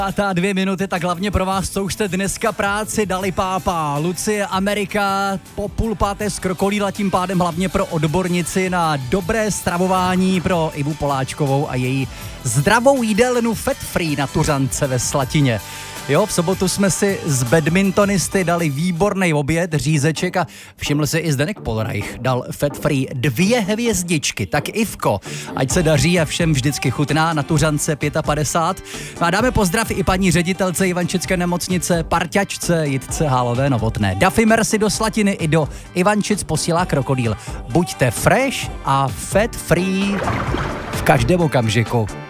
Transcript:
A ta 2 minuty, tak hlavně pro vás, co už jste dneska práci dali pápa. Lucie Amerika po 4:30 z Krokolíla, tím pádem hlavně pro odbornici na dobré stravování, pro Ivu Poláčkovou a její zdravou jídelnu Fat Free na Tuřance ve Slatině. Jo, v sobotu jsme si z badmintonisty dali výborný oběd, řízeček a všiml si i Zdeněk Polreich, dal Fat Free 2 hvězdičky. Tak Ivko, ať se daří a všem vždycky chutná na Tuřance 55. No a dáme pozdrav i paní ředitelce Ivančické nemocnice, parťačce Jitce Hálové Novotné. Daffy Mercy do Slatiny i do Ivančic posílá Krokodýl. Buďte fresh a Fat Free v každém okamžiku.